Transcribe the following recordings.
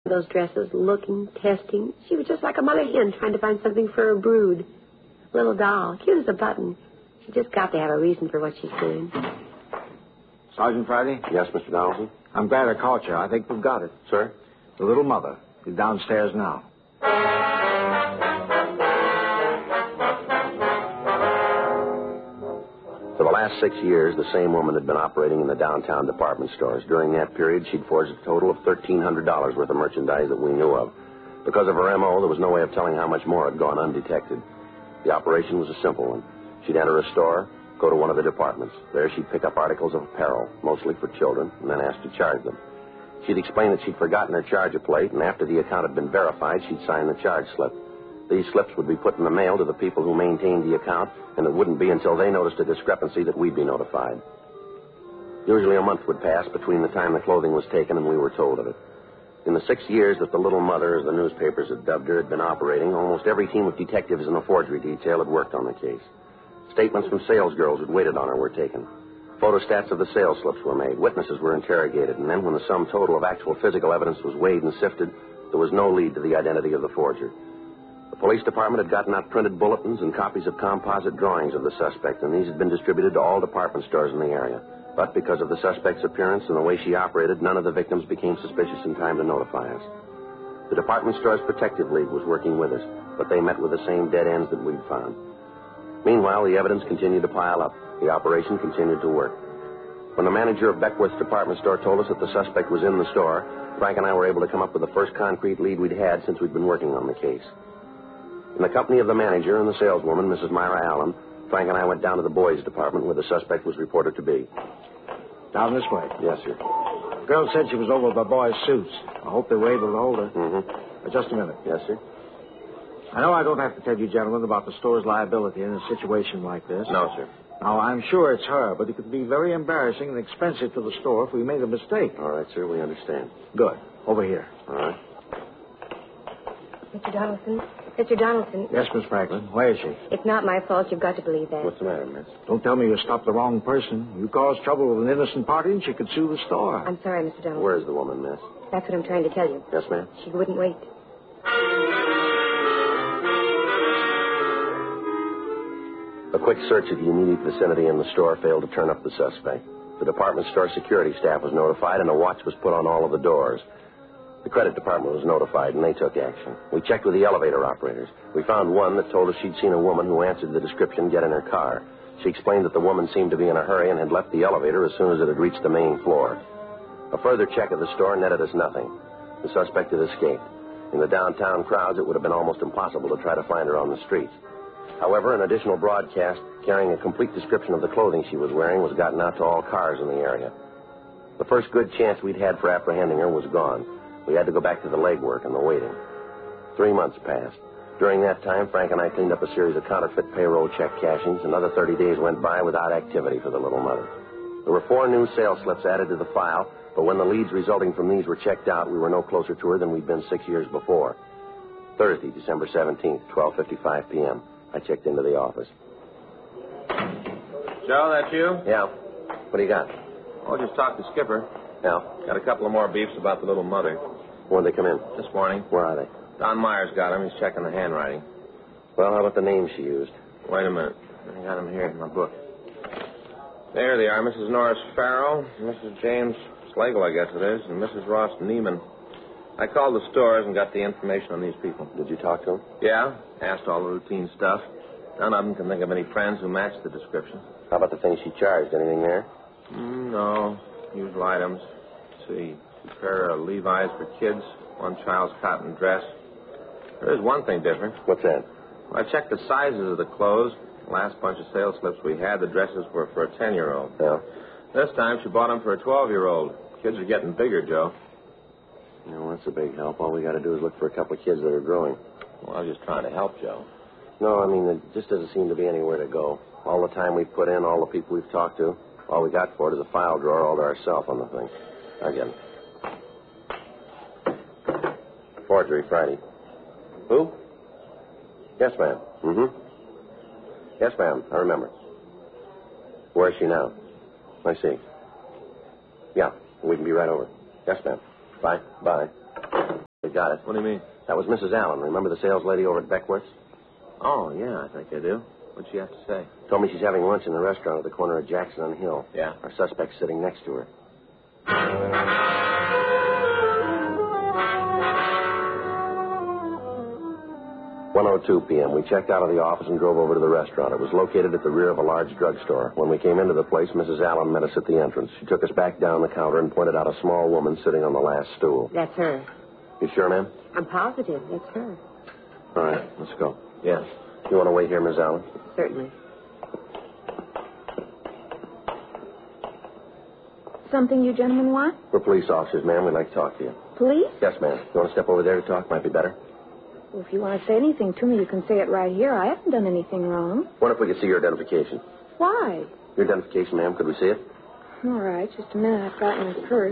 those dresses, looking, testing. She was just like a mother hen trying to find something for her brood. Little doll, cute as a button. She just got to have a reason for what she's doing. Sergeant Friday? Yes, Mr. Donaldson? I'm glad I caught you. I think we've got it. Sir? The little mother is downstairs now. For the last 6 years, the same woman had been operating in the downtown department stores. During that period, she'd forged a total of $1,300 worth of merchandise that we knew of. Because of her M.O., there was no way of telling how much more had gone undetected. The operation was a simple one. She'd enter a store, go to one of the departments. There she'd pick up articles of apparel, mostly for children, and then ask to charge them. She'd explain that she'd forgotten her charge plate, and after the account had been verified, she'd sign the charge slip. These slips would be put in the mail to the people who maintained the account, and it wouldn't be until they noticed a discrepancy that we'd be notified. Usually a month would pass between the time the clothing was taken and we were told of it. In the 6 years that the little mother, as the newspapers had dubbed her, had been operating, almost every team of detectives in the forgery detail had worked on the case. Statements from salesgirls who'd waited on her were taken. Photostats of the sales slips were made. Witnesses were interrogated, and then when the sum total of actual physical evidence was weighed and sifted, there was no lead to the identity of the forger. The police department had gotten out printed bulletins and copies of composite drawings of the suspect, and these had been distributed to all department stores in the area. But because of the suspect's appearance and the way she operated, none of the victims became suspicious in time to notify us. The Department Stores Protective League was working with us, but they met with the same dead ends that we'd found. Meanwhile, the evidence continued to pile up. The operation continued to work. When the manager of Beckworth's department store told us that the suspect was in the store, Frank and I were able to come up with the first concrete lead we'd had since we'd been working on the case. In the company of the manager and the saleswoman, Mrs. Myra Allen, Frank and I went down to the boys' department where the suspect was reported to be. Down this way. Yes, sir. The girl said she was over by boys' suits. I hope they were able to hold her. Mm-hmm. Just a minute. Yes, sir. I know I don't have to tell you, gentlemen, about the store's liability in a situation like this. No, sir. Now, I'm sure it's her, but it could be very embarrassing and expensive to the store if we made a mistake. All right, sir, we understand. Good. Over here. All right. Mr. Donaldson? Mr. Donaldson? Yes, Miss Franklin. Where is she? It's not my fault. You've got to believe that. What's the matter, miss? Don't tell me you stopped the wrong person. You caused trouble with an innocent party and she could sue the store. I'm sorry, Mr. Donaldson. Where's the woman, miss? That's what I'm trying to tell you. Yes, ma'am? She wouldn't wait. A quick search of the immediate vicinity in the store failed to turn up the suspect. The department store security staff was notified, and a watch was put on all of the doors. The credit department was notified, and they took action. We checked with the elevator operators. We found one that told us she'd seen a woman who answered the description get in her car. She explained that the woman seemed to be in a hurry and had left the elevator as soon as it had reached the main floor. A further check of the store netted us nothing. The suspect had escaped. In the downtown crowds, it would have been almost impossible to try to find her on the streets. However, an additional broadcast carrying a complete description of the clothing she was wearing was gotten out to all cars in the area. The first good chance we'd had for apprehending her was gone. We had to go back to the legwork and the waiting. 3 months passed. During that time, Frank and I cleaned up a series of counterfeit payroll check cashings. Another 30 days went by without activity for the little mother. There were 4 new sales slips added to the file, but when the leads resulting from these were checked out, we were no closer to her than we'd been 6 years before. Thursday, December 17th, 12:55 p.m. I checked into the office. Joe, that's you? Yeah. What do you got? Oh, just talked to Skipper. Yeah. Got a couple of more beefs about the little mother. When did they come in? This morning. Where are they? Don Myers got him. He's checking the handwriting. Well, how about the names she used? Wait a minute. I got them here in my book. There they are. Mrs. Norris Farrow, Mrs. James Slagle, I guess it is, and Mrs. Ross Neiman. I called the stores and got the information on these people. Did you talk to them? Yeah. Asked all the routine stuff. None of them can think of any friends who matched the description. How about the things she charged? Anything there? No. Usual items. Let's see. 2 pair of Levi's for kids. 1 child's cotton dress. There is one thing different. What's that? Well, I checked the sizes of the clothes. The last bunch of sales slips we had, the dresses were for a 10-year-old. Yeah. This time she bought them for a 12-year-old. Kids are getting bigger, Joe. You know, that's a big help. All we got to do is look for a couple of kids that are growing. Well, I was just trying to help, Joe. No, I mean, there just doesn't seem to be anywhere to go. All the time we've put in, all the people we've talked to, all we got for it is a file drawer all to ourselves on the thing. Again. Forgery Friday. Who? Yes, ma'am. Mm-hmm. Yes, ma'am. I remember. Where is she now? I see. Yeah, we can be right over. Yes, ma'am. Bye. Bye. got it. What do you mean? That was Mrs. Allen. Remember the sales lady over at Beckworth's? Oh, yeah, I think I do. What'd she have to say? Told me she's having lunch in the restaurant at the corner of Jackson and Hill. Yeah. Our suspect's sitting next to her. 1:02 p.m. We checked out of the office and drove over to the restaurant. It was located at the rear of a large drugstore. When we came into the place, Mrs. Allen met us at the entrance. She took us back down the counter and pointed out a small woman sitting on the last stool. That's her. You sure, ma'am? I'm positive. That's her. All right, let's go. Yes. You want to wait here, Miss Allen? Certainly. Something you gentlemen want? We're police officers, ma'am. We'd like to talk to you. Police? Yes, ma'am. You want to step over there to talk? Might be better. Well, if you want to say anything to me, you can say it right here. I haven't done anything wrong. What if we could see your identification? Why? Your identification, ma'am. Could we see it? All right, just a minute. I've got my purse.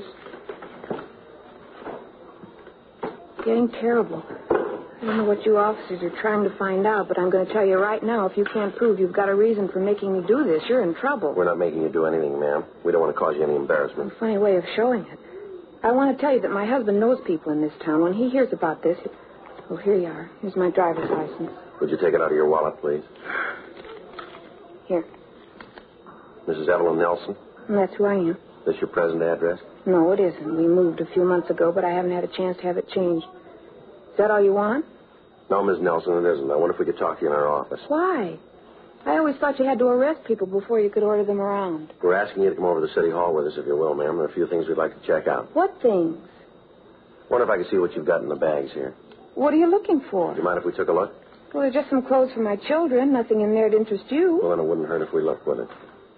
It's getting terrible. I don't know what you officers are trying to find out, but I'm going to tell you right now, if you can't prove you've got a reason for making me do this, you're in trouble. We're not making you do anything, ma'am. We don't want to cause you any embarrassment. A funny way of showing it. I want to tell you that my husband knows people in this town. When he hears about this... Oh, here you are. Here's my driver's license. Would you take it out of your wallet, please? Here. Mrs. Evelyn Nelson? And that's who I am. Is this your present address? No, it isn't. We moved a few months ago, but I haven't had a chance to have it changed. Is that all you want? No, Miss Nelson, it isn't. I wonder if we could talk to you in our office. Why? I always thought you had to arrest people before you could order them around. We're asking you to come over to City Hall with us, if you will, ma'am. There are a few things we'd like to check out. What things? Wonder if I could see what you've got in the bags here. What are you looking for? Do you mind if we took a look? Well, there's just some clothes for my children. Nothing in there to interest you. Well, then it wouldn't hurt if we looked with it.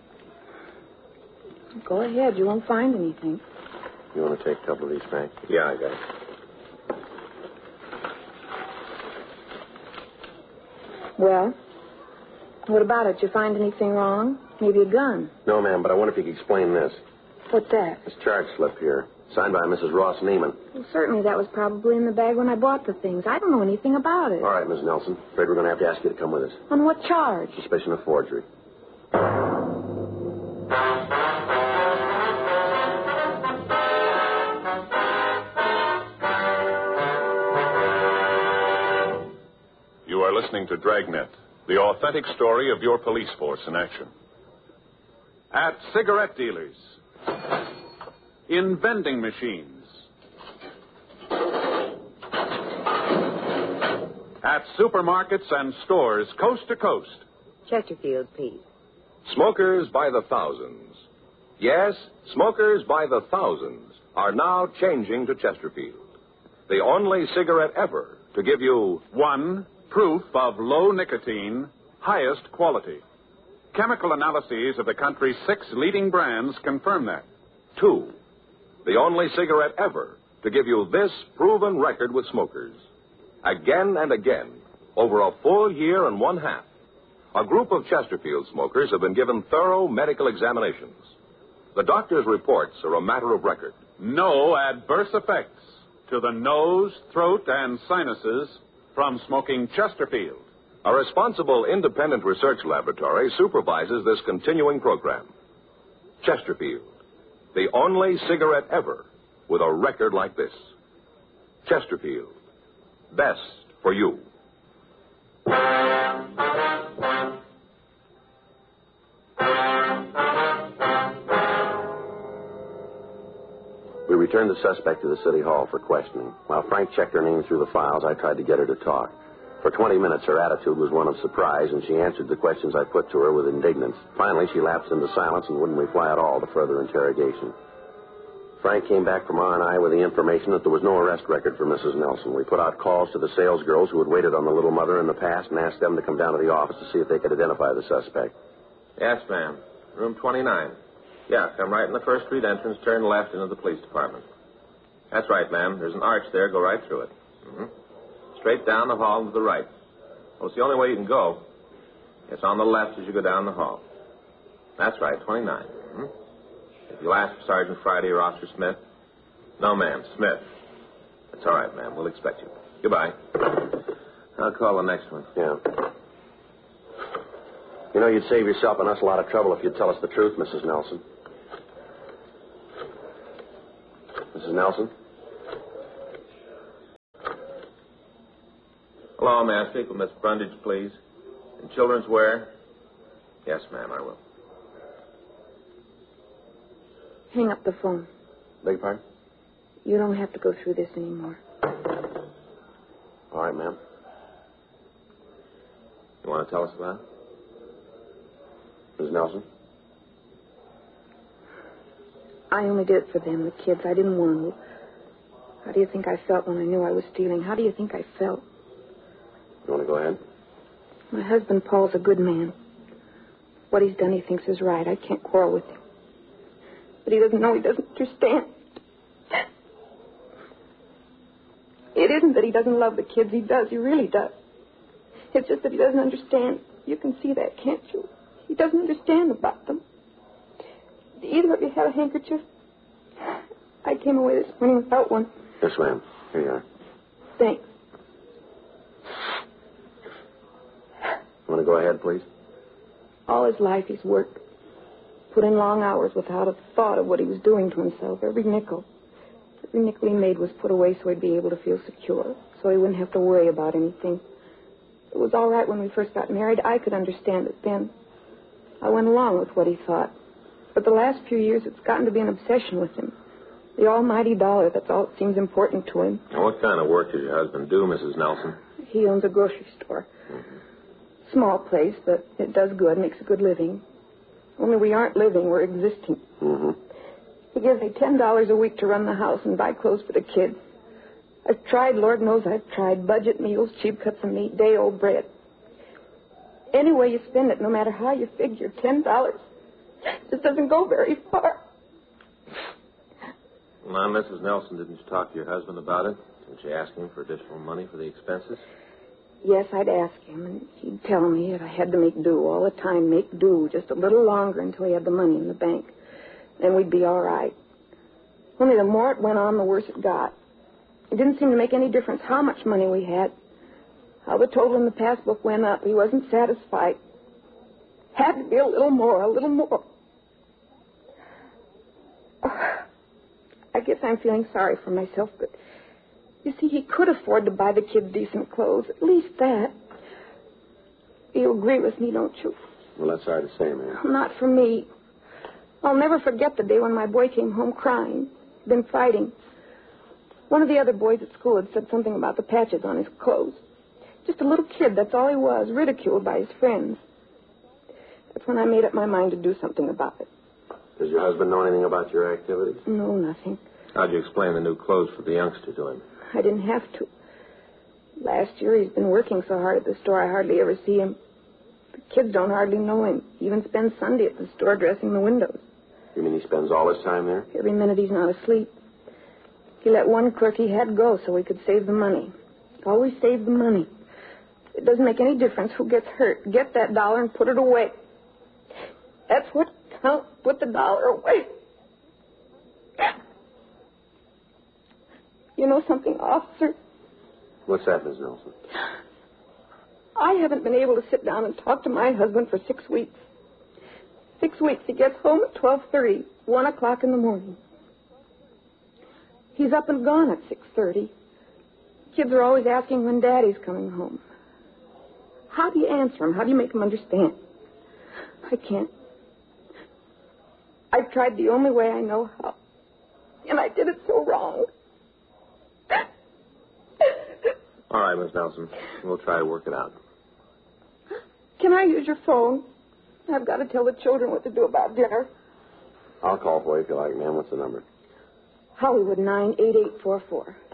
Go ahead. You won't find anything. You want to take a couple of these, Frank? Yeah, I got it. Well, what about it? Did you find anything wrong? Maybe a gun? No, ma'am, but I wonder if you could explain this. What's that? This charge slip here, signed by Mrs. Ross Neiman. Well, certainly that was probably in the bag when I bought the things. I don't know anything about it. All right, Miss Nelson. Afraid we're going to have to ask you to come with us. On what charge? Suspicion of forgery. You are listening to Dragnet, the authentic story of your police force in action. At cigarette dealers, in vending machines, at supermarkets and stores coast to coast. Chesterfield, please. Smokers by the thousands. Yes, smokers by the thousands are now changing to Chesterfield, the only cigarette ever to give you One, proof of low nicotine, highest quality. Chemical analyses of the country's 6 leading brands confirm that. 2, the only cigarette ever to give you this proven record with smokers. Again and again, over a full year and one half, a group of Chesterfield smokers have been given thorough medical examinations. The doctor's reports are a matter of record. No adverse effects to the nose, throat, and sinuses from smoking Chesterfield. A responsible independent research laboratory supervises this continuing program. Chesterfield, the only cigarette ever with a record like this. Chesterfield, best for you. We returned the suspect to the city hall for questioning. While Frank checked her name through the files, I tried to get her to talk. For 20 minutes, her attitude was one of surprise, and she answered the questions I put to her with indignance. Finally, she lapsed into silence and wouldn't reply at all to further interrogation. Frank came back from R&I with the information that there was no arrest record for Mrs. Nelson. We put out calls to the sales girls who had waited on the little mother in the past and asked them to come down to the office to see if they could identify the suspect. Yes, ma'am. Room 29. Yeah, come right in the First Street entrance, turn left into the police department. That's right, ma'am. There's an arch there. Go right through it. Mm-hmm. Straight down the hall and to the right. Well, it's the only way you can go. It's on the left as you go down the hall. That's right, 29. Mm-hmm. If you'll ask for Sergeant Friday or Officer Smith. No, ma'am, Smith. That's all right, ma'am. We'll expect you. Goodbye. I'll call the next one. Yeah. You know, you'd save yourself and us a lot of trouble if you'd tell us the truth, Mrs. Nelson. Mrs. Nelson? Hello, may I speak with Miss Brundage, please? In children's wear? Yes, ma'am, I will. Hang up the phone. Beg your pardon? You don't have to go through this anymore. All right, ma'am. You want to tell us about it? Ms. Nelson? I only did it for them, the kids. I didn't want to. How do you think I felt when I knew I was stealing? How do you think I felt? You want to go ahead? My husband, Paul's a good man. What he's done, he thinks is right. I can't quarrel with him. But he doesn't know. He doesn't understand. It isn't that he doesn't love the kids. He does. He really does. It's just that he doesn't understand. You can see that, can't you? He doesn't understand about them. Do either of you have a handkerchief? I came away this morning without one. Yes, ma'am. Here you are. Thanks. You want to go ahead, please? All his life he's worked. Put in long hours without a thought of what he was doing to himself. Every nickel he made was put away so he'd be able to feel secure, so he wouldn't have to worry about anything. It was all right when we first got married. I could understand it then. I went along with what he thought. But the last few years, it's gotten to be an obsession with him. The almighty dollar, that's all that seems important to him. Now, what kind of work does your husband do, Mrs. Nelson? He owns a grocery store. Mm-hmm. Small place, but it does good, makes a good living. Only we aren't living, we're existing. Mm-hmm. He gives me $10 a week to run the house and buy clothes for the kids. I've tried, Lord knows I've tried, budget meals, cheap cuts of meat, day-old bread. Any way you spend it, no matter how you figure, $10 just doesn't go very far. Now, Mrs. Nelson, didn't you talk to your husband about it? Didn't you ask him for additional money for the expenses? Yes, I'd ask him, and he'd tell me that I had to make do all the time, make do just a little longer until he had the money in the bank. Then we'd be all right. Only the more it went on, the worse it got. It didn't seem to make any difference how much money we had. How the total in the passbook went up. He wasn't satisfied. Had to be a little more, a little more. I guess I'm feeling sorry for myself, but you see, he could afford to buy the kids decent clothes. At least that. You agree with me, don't you? Well, that's hard to say, ma'am. Not for me. I'll never forget the day when my boy came home crying. He'd been fighting. One of the other boys at school had said something about the patches on his clothes. Just a little kid, that's all he was, ridiculed by his friends. That's when I made up my mind to do something about it. Does your husband know anything about your activities? No, nothing. How'd you explain the new clothes for the youngster to him? I didn't have to. Last year, he's been working so hard at the store, I hardly ever see him. The kids don't hardly know him. He even spends Sunday at the store dressing the windows. You mean he spends all his time there? Every minute he's not asleep. He let one clerk he had go so he could save the money. Always save the money. It doesn't make any difference who gets hurt. Get that dollar and put it away. That's what counts. Put the dollar away. You know something, officer? What's that, Miss Nelson? I haven't been able to sit down and talk to my husband for 6 weeks. 6 weeks. He gets home at 12:30, 1 o'clock in the morning. He's up and gone at 6:30. Kids are always asking when Daddy's coming home. How do you answer him? How do you make him understand? I can't. I've tried the only way I know how. And I did it so wrong. All right, Miss Nelson. We'll try to work it out. Can I use your phone? I've got to tell the children what to do about dinner. I'll call for you if you like, ma'am. What's the number? Hollywood 98844.